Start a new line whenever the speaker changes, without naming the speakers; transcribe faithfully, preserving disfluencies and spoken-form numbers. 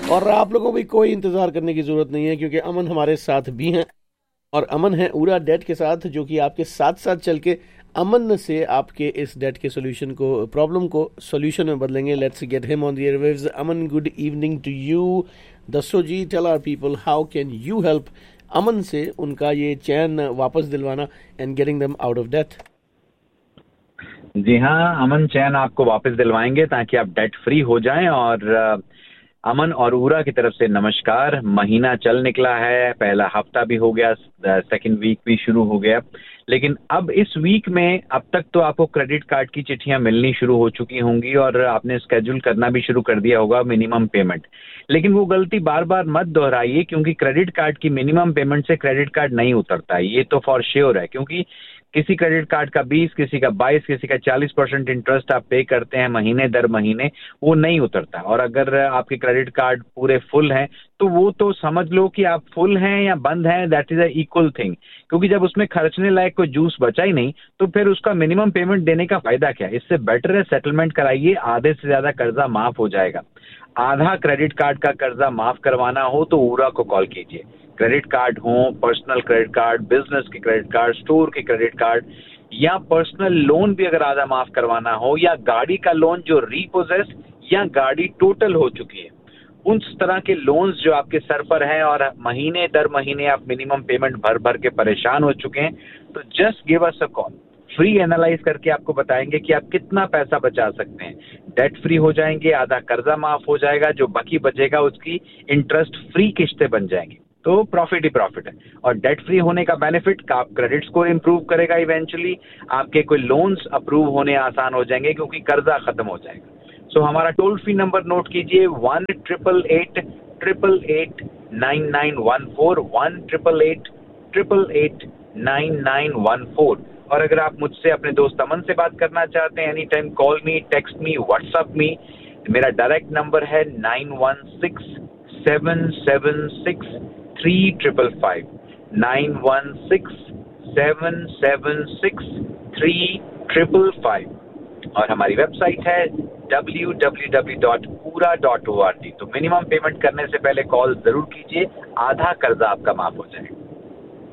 और आप लोगों को भी कोई इंतजार करने की जरूरत नहीं है, क्योंकि अमन हमारे साथ भी हैं। और अमन है उरा डेट के साथ, जो कि आपके साथ साथ चल के अमन से आपके इस डेट के सॉल्यूशन को, प्रॉब्लम को सॉल्यूशन में बदलेंगे। Let's get him on the airwaves. Aman, good evening to you. दसो जी, tell our people how can you help अमन से उनका ये चैन वापस दिलवाना and getting them out of date.
जी हाँ, अमन चैन आपको वापस दिलवाएंगे ताकि आप डेट फ्री हो जाएं। और अमन और उरा की तरफ से नमस्कार। महीना चल निकला है, पहला हफ्ता भी हो गया, सेकंड वीक भी शुरू हो गया, लेकिन अब इस वीक में अब तक तो आपको क्रेडिट कार्ड की चिट्ठियां मिलनी शुरू हो चुकी होंगी और आपने स्केड्यूल करना भी शुरू कर दिया होगा मिनिमम पेमेंट। लेकिन वो गलती बार बार मत दोहराइए, क्योंकि क्रेडिट कार्ड की मिनिमम पेमेंट से क्रेडिट कार्ड नहीं उतरता है, ये तो फॉर श्योर है। क्योंकि किसी क्रेडिट कार्ड का बीस, किसी का बाईस, किसी का चालीस परसेंट इंटरेस्ट आप पे करते हैं महीने दर महीने, वो नहीं उतरता। और अगर आपके क्रेडिट कार्ड पूरे फुल हैं तो वो तो समझ लो कि आप फुल हैं या बंद हैं, that is a equal thing. क्योंकि जब उसमें खर्चने लायक कोई जूस बचा ही नहीं तो फिर उसका मिनिमम पेमेंट देने का फायदा क्या। इससे बेटर है सेटलमेंट कराइए, आधे से ज्यादा कर्जा माफ हो जाएगा। आधा क्रेडिट कार्ड का कर्जा माफ करवाना हो तो उरा को कॉल कीजिए। क्रेडिट कार्ड हो, पर्सनल क्रेडिट कार्ड, बिजनेस के क्रेडिट कार्ड, स्टोर के क्रेडिट कार्ड, या पर्सनल लोन भी अगर आधा माफ करवाना हो, या गाड़ी का लोन जो रीपोजेस या गाड़ी टोटल हो चुकी है, उन तरह के लोन्स जो आपके सर पर हैं और महीने दर महीने आप मिनिमम पेमेंट भर भर के परेशान हो चुके हैं, तो just give us a call. Free analyse करके आपको बताएंगे कि आप कितना पैसा बचा सकते हैं। डेट फ्री हो जाएंगे, आधा कर्जा माफ हो जाएगा, जो बाकी बचेगा उसकी इंटरेस्ट फ्री किस्तें बन जाएंगी। तो प्रॉफिट ही प्रॉफिट है। और डेट फ्री होने का बेनिफिट का आप क्रेडिट स्कोर इंप्रूव करेगा, इवेंचुअली आपके कोई लोन्स अप्रूव होने आसान हो जाएंगे क्योंकि कर्जा खत्म हो जाएगा। सो so, हमारा टोल फ्री नंबर नोट कीजिए, one triple eight triple eight nine nine one four, one triple eight triple eight nine nine one four. और अगर आप मुझसे अपने दोस्त अमन से बात करना चाहते हैं, एनी टाइम कॉल मी, टेक्स्ट मी, व्हाट्सएप मी। मेरा डायरेक्ट नंबर है nine one six seven seven six three triple five, nine one six seven seven six three triple five. और हमारी वेबसाइट है डब्ल्यू डब्ल्यू डब्ल्यू डॉट पूरा dot O R G. तो minimum payment करने से पहले call जरूर कीजिए, आधा कर्जा आपका माफ हो जाएगा।